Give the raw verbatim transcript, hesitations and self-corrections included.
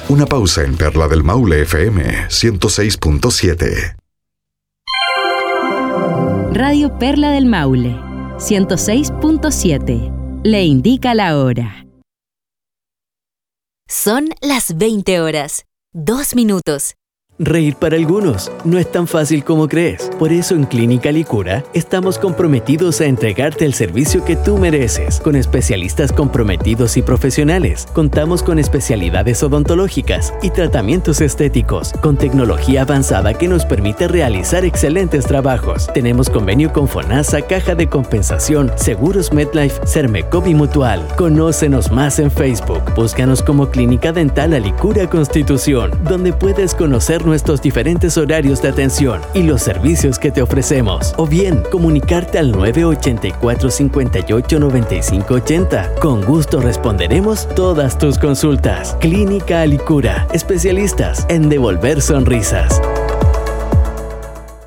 Una pausa en Perla del Maule F M ciento seis punto siete. Radio Perla del Maule ciento seis punto siete. Le indica la hora. Son las veinte horas, dos minutos. Reír para algunos no es tan fácil como crees. Por eso en Clínica Licura estamos comprometidos a entregarte el servicio que tú mereces. Con especialistas comprometidos y profesionales. Contamos con especialidades odontológicas y tratamientos estéticos, con tecnología avanzada que nos permite realizar excelentes trabajos. Tenemos convenio con FONASA, Caja de Compensación, Seguros MedLife, Sermecop y Mutual. Conócenos más en Facebook. Búscanos como Clínica Dental Alicura Constitución, donde puedes conocer nuestros diferentes horarios de atención y los servicios que te ofrecemos. O bien, comunicarte al nueve ocho cuatro, cinco ocho, nueve cinco ocho cero. Con gusto responderemos todas tus consultas. Clínica Alicura, especialistas en devolver sonrisas.